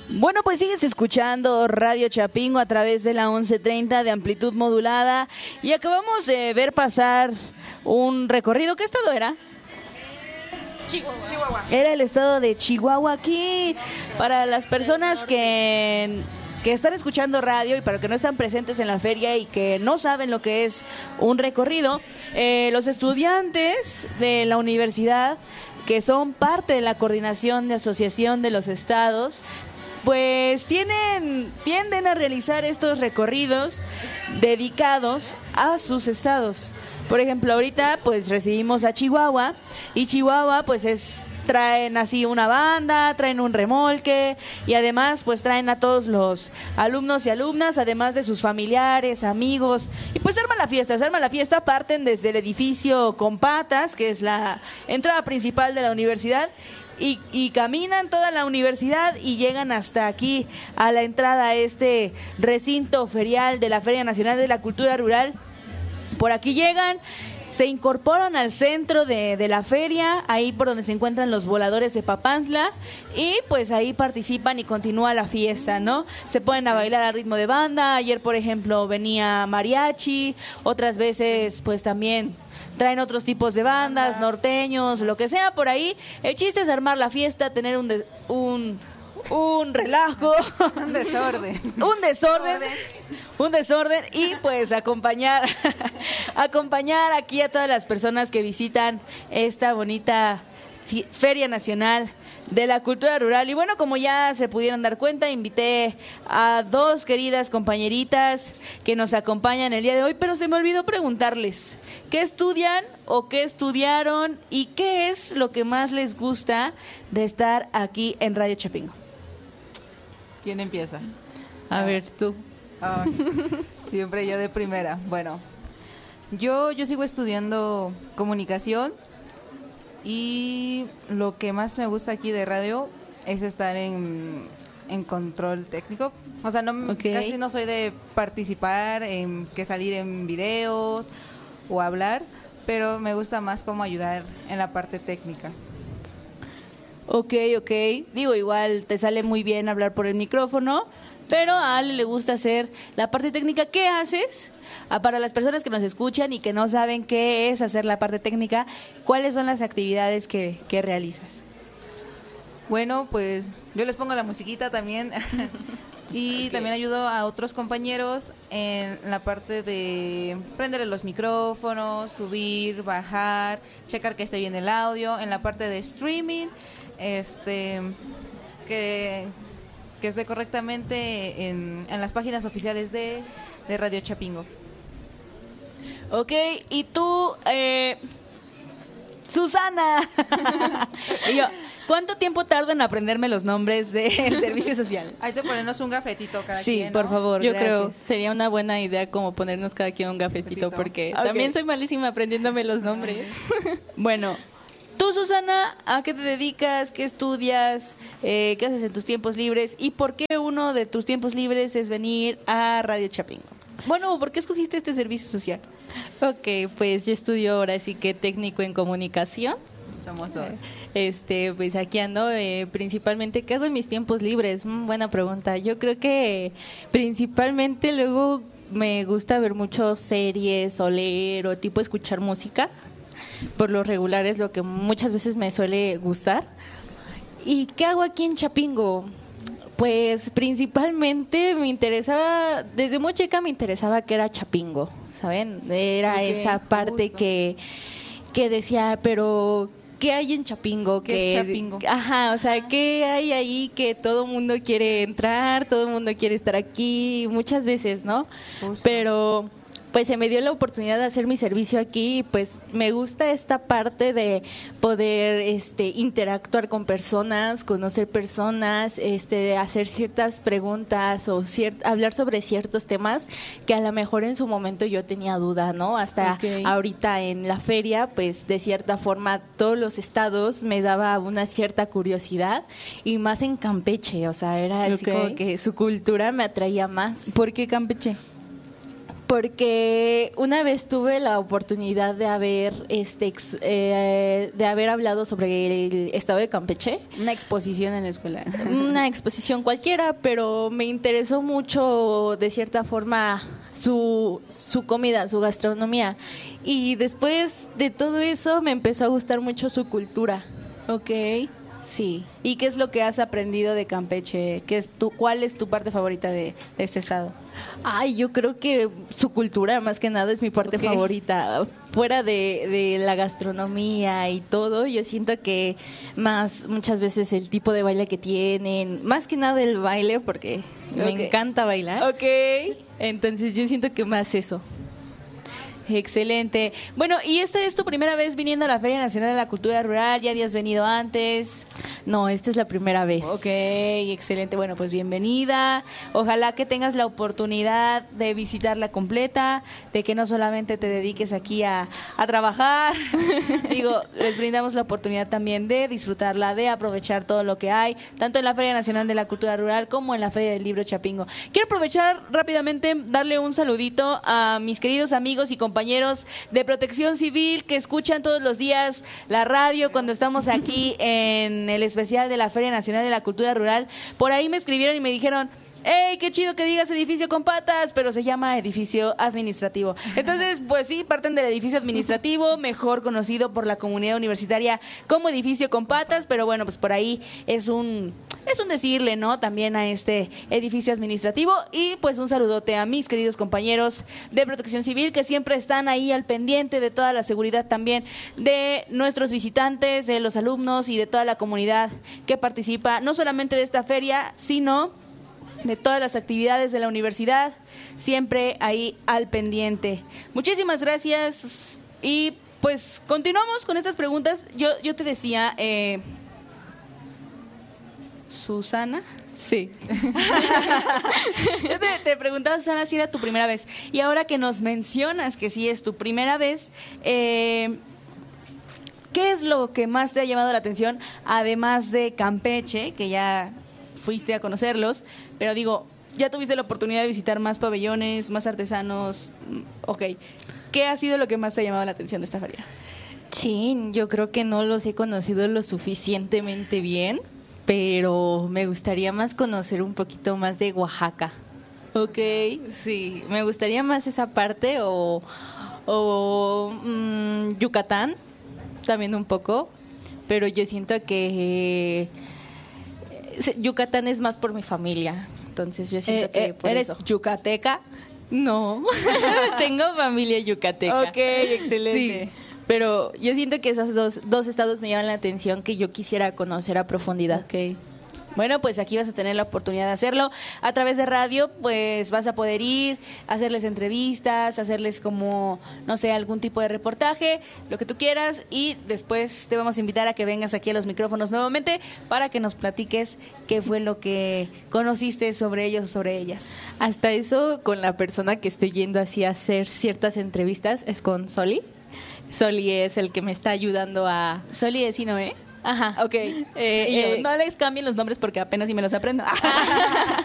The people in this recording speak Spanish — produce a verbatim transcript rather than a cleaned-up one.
Bueno, pues sigues escuchando Radio Chapingo a través de la once treinta de amplitud modulada y acabamos de ver pasar un recorrido. ¿Qué estado era? Chihuahua. Chihuahua. Era el estado de Chihuahua. Aquí, para las personas que, que están escuchando radio y para que no están presentes en la feria y que no saben lo que es un recorrido, eh, los estudiantes de la universidad, que son parte de la coordinación de asociación de los estados, pues tienen, tienden a realizar estos recorridos dedicados a sus estados. Por ejemplo, ahorita pues recibimos a Chihuahua y Chihuahua pues es traen así una banda, traen un remolque y además pues traen a todos los alumnos y alumnas, además de sus familiares, amigos, y pues se arma la fiesta, se arma la fiesta, parten desde el edificio con patas, que es la entrada principal de la universidad, Y, y caminan toda la universidad y llegan hasta aquí, a la entrada a este recinto ferial de la Feria Nacional de la Cultura Rural. Por aquí llegan, se incorporan al centro de, de la feria, ahí por donde se encuentran los voladores de Papantla, y pues ahí participan y continúa la fiesta, ¿no? Se ponen a bailar al ritmo de banda. Ayer, por ejemplo, venía mariachi, otras veces pues también traen otros tipos de bandas, norteños, lo que sea por ahí. El chiste es armar la fiesta, tener un de, un un relajo, un desorden, un desorden, un desorden y pues acompañar acompañar aquí a todas las personas que visitan esta bonita Feria Nacional de la Cultura Rural. Y bueno, como ya se pudieron dar cuenta, invité a dos queridas compañeritas que nos acompañan el día de hoy, pero se me olvidó preguntarles qué estudian o qué estudiaron y qué es lo que más les gusta de estar aquí en Radio Chapingo. ¿Quién empieza? A ver, tú. Ah, siempre yo de primera. Bueno, yo, yo sigo estudiando comunicación. Y lo que más me gusta aquí de radio es estar en, en control técnico. O sea, no, okay. casi no soy de participar, en que salir en videos o hablar, pero me gusta más como ayudar en la parte técnica. Ok, ok. Digo, igual te sale muy bien hablar por el micrófono, pero a Ale le gusta hacer la parte técnica. ¿Qué haces? Ah, para las personas que nos escuchan y que no saben qué es hacer la parte técnica, ¿cuáles son las actividades que, que realizas? Bueno, pues yo les pongo la musiquita también y okay. también ayudo a otros compañeros en la parte de prenderle los micrófonos, subir, bajar, checar que esté bien el audio, en la parte de streaming, este que, que esté correctamente en, en las páginas oficiales de, de Radio Chapingo. Ok, y tú, eh, Susana, y yo, ¿cuánto tiempo tardo en aprenderme los nombres del servicio social? Hay que ponernos un gafetito cada sí, quien, ¿no? Por favor, Yo gracias. creo, sería una buena idea como ponernos cada quien un gafetito, porque okay. también soy malísima aprendiéndome los nombres. Bueno, tú, Susana, ¿a qué te dedicas? ¿Qué estudias? Eh, ¿Qué haces en tus tiempos libres? ¿Y por qué uno de tus tiempos libres es venir a Radio Chapingo? Bueno, ¿por qué escogiste este servicio social? Ok, pues yo estudio ahora sí que técnico en comunicación. Somos dos. Este, pues aquí ando, eh, principalmente, ¿qué hago en mis tiempos libres? Mm, buena pregunta. Yo creo que principalmente luego me gusta ver mucho series o leer o tipo escuchar música. Por lo regular es lo que muchas veces me suele gustar. ¿Y qué hago aquí en Chapingo? Pues principalmente me interesaba, desde muy chica me interesaba que era Chapingo, ¿saben? Era okay, esa parte que, que decía, pero ¿qué hay en Chapingo? ¿Qué que, es Chapingo? Ajá, o sea, ¿qué hay ahí que todo el mundo quiere entrar, todo el mundo quiere estar aquí? Muchas veces, ¿no? Justo. Pero pues se me dio la oportunidad de hacer mi servicio aquí y pues me gusta esta parte de poder este interactuar con personas, conocer personas, este hacer ciertas preguntas o ciert- hablar sobre ciertos temas que a lo mejor en su momento yo tenía duda, ¿no? Hasta okay. ahorita en la feria, pues de cierta forma todos los estados me daba una cierta curiosidad y más en Campeche, o sea, era así okay. como que su cultura me atraía más. ¿Por qué Campeche? Porque una vez tuve la oportunidad de haber este ex- eh, de haber hablado sobre el estado de Campeche. Una exposición en la escuela. Una exposición cualquiera, pero me interesó mucho de cierta forma su, su comida, su gastronomía. Y después de todo eso me empezó a gustar mucho su cultura. Ok. Sí. ¿Y qué es lo que has aprendido de Campeche? ¿Qué es tu, ¿Cuál es tu parte favorita de, de este estado? Ay, yo creo que su cultura más que nada es mi parte Okay. favorita. Fuera de, de la gastronomía y todo, yo siento que más muchas veces el tipo de baile que tienen, más que nada el baile, porque Okay. me encanta bailar. Ok. Entonces yo siento que más eso. Excelente. Bueno, ¿y esta es tu primera vez viniendo a la Feria Nacional de la Cultura Rural? ¿Ya habías venido antes? No, esta es la primera vez. Ok, excelente. Bueno, pues bienvenida. Ojalá que tengas la oportunidad de visitarla completa, de que no solamente te dediques aquí a, a trabajar. Digo, les brindamos la oportunidad también de disfrutarla, de aprovechar todo lo que hay, tanto en la Feria Nacional de la Cultura Rural como en la Feria del Libro Chapingo. Quiero aprovechar rápidamente, darle un saludito a mis queridos amigos y compañeros de Protección Civil que escuchan todos los días la radio cuando estamos aquí en el especial de la Feria Nacional de la Cultura Rural. Por ahí me escribieron y me dijeron: ¡Ey, qué chido que digas edificio con patas! Pero se llama edificio administrativo. Entonces, pues sí, parten del edificio administrativo, mejor conocido por la comunidad universitaria como edificio con patas, pero bueno, pues por ahí es un, es un decirle, ¿no? También a este edificio administrativo. Y pues un saludote a mis queridos compañeros de Protección Civil que siempre están ahí al pendiente de toda la seguridad también de nuestros visitantes, de los alumnos y de toda la comunidad que participa, no solamente de esta feria, sino de todas las actividades de la universidad, siempre ahí al pendiente. Muchísimas gracias y pues continuamos con estas preguntas. Yo, yo te decía, eh, Susana. Sí. Yo te, te preguntaba, Susana, si era tu primera vez. Y ahora que nos mencionas que sí es tu primera vez, eh, ¿qué es lo que más te ha llamado la atención, además de Campeche, que ya fuiste a conocerlos? Pero digo, ya tuviste la oportunidad de visitar más pabellones, más artesanos. Ok. ¿Qué ha sido lo que más te ha llamado la atención de esta feria? Chin, yo creo que no los he conocido lo suficientemente bien, pero me gustaría más conocer un poquito más de Oaxaca. Ok. Sí, me gustaría más esa parte o, o mm, Yucatán, también un poco, pero yo siento que eh, Yucatán es más por mi familia, entonces yo siento Eh, que eh, por ¿Eres eso. yucateca? No, tengo familia yucateca. Ok, excelente. Sí, pero yo siento que esos dos, dos estados me llaman la atención que yo quisiera conocer a profundidad. Ok. Bueno, pues aquí vas a tener la oportunidad de hacerlo. A través de radio, pues vas a poder ir, hacerles entrevistas, hacerles como, no sé, algún tipo de reportaje, lo que tú quieras. Y después te vamos a invitar a que vengas aquí a los micrófonos nuevamente para que nos platiques qué fue lo que conociste sobre ellos o sobre ellas. Hasta eso, con la persona que estoy yendo así a hacer ciertas entrevistas, es con Soli. Soli es el que me está ayudando a... Soli de Sino, ¿eh? Ajá. Ok. Eh, y yo, eh, no les cambien los nombres porque apenas si me los aprendo.